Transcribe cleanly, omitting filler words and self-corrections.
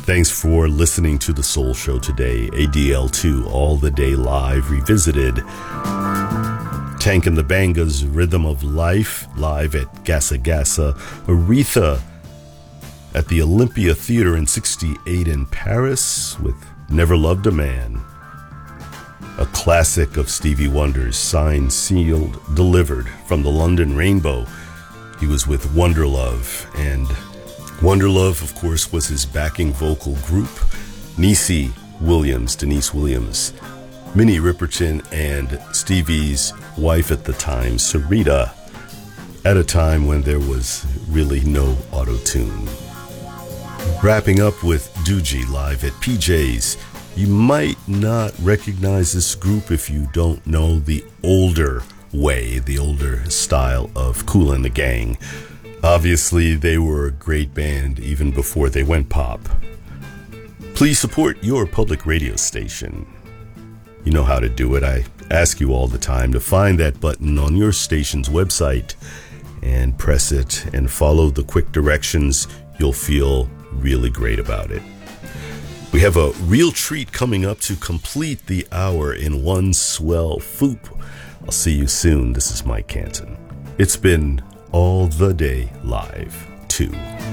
Thanks for listening to The Soul Show today. ADL2, All the Day Live, revisited. Tank and the Bangas, Rhythm of Life, live at Gassa Gassa. Aretha at the Olympia Theater in 68 in Paris with Never Loved a Man. A classic of Stevie Wonder's, signed, sealed, delivered from the London Rainbow. He was with Wonderlove, and Wonderlove, of course, was his backing vocal group. Denise Williams, Minnie Riperton, and Stevie's wife at the time, Sarita, at a time when there was really no auto-tune. Wrapping up with Doogie live at PJ's. You might not recognize this group if you don't know the older way, the older style of Kool and the Gang. Obviously, they were a great band even before they went pop. Please support your public radio station. You know how to do it. I ask you all the time to find that button on your station's website and press it and follow the quick directions. You'll feel really great about it. We have a real treat coming up to complete the hour in one swell foop. I'll see you soon. This is Mike Canton. It's been All the Day Live 2.